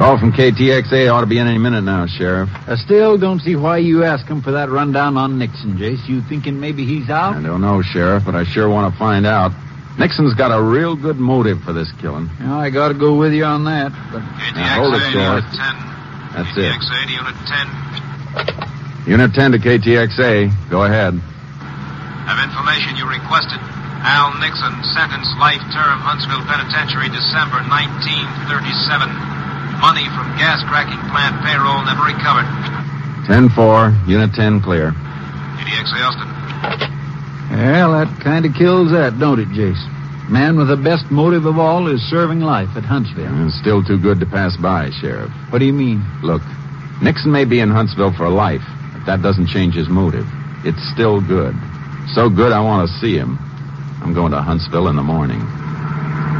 Call from KTXA ought to be in any minute now, Sheriff. I still don't see why you ask him for that rundown on Nixon, Jace. You thinking maybe he's out? I don't know, Sheriff, but I sure want to find out. Nixon's got a real good motive for this killing. Yeah, I got to go with you on that. But... KTXA, hold it, Sheriff. Unit 10. That's KTXA it. to Unit 10. Unit 10 to KTXA. Go ahead. Have information you requested. Al Nixon, sentenced life term, Huntsville Penitentiary, December 1937. Money from gas cracking plant payroll never recovered. 10-4, Unit 10 clear. KTXA Austin. Well, that kind of kills that, don't it, Jace? Man with the best motive of all is serving life at Huntsville. It's still too good to pass by, Sheriff. What do you mean? Look, Nixon may be in Huntsville for life, but that doesn't change his motive. It's still good. So good I want to see him. I'm going to Huntsville in the morning.